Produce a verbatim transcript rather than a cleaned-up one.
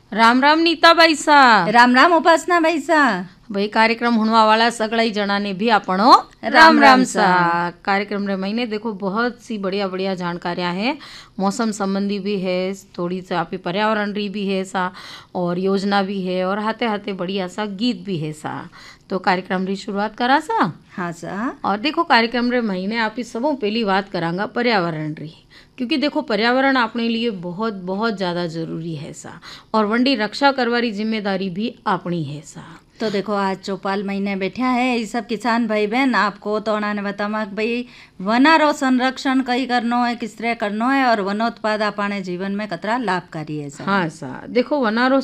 Ram Ram Nita by सा। राम राम उपासना by सा। भाई कार्यक्रम हुणवा वाला सगळाई जना ने भी आपणो राम राम राम राम सा। सा। कार्यक्रम रे महीने देखो बहुत सी बढ़िया बढ़िया जानकारियां हैं, मौसम संबंधी भी है, थोड़ी सी आपकी पर्यावरण री भी है सा, और योजना भी है, और हाथे हाथे बढ़िया सा गीत भी है सा। तो कार्यक्रम री शुरुआत करा सा। हाँ सा। और देखो कार्यक्रम रे महीने आप सबों पहली बात करांगा पर्यावरण री, क्योंकि देखो पर्यावरण अपने लिए बहुत बहुत ज़्यादा ज़रूरी है सा, और वंडी रक्षा करवारी जिम्मेदारी भी अपनी है सा। तो देखो आज चौपाल महीने बैठा है, ये सब किसान भाई बहन आपको तो उन्होंने बतामा कि भाई वनारो संरक्षण कई करनो है, किस तरह करनो है, और वनोत्पाद अपने जीवन में कतरा लाभकारी है सा। हाँ सा, देखो वनारो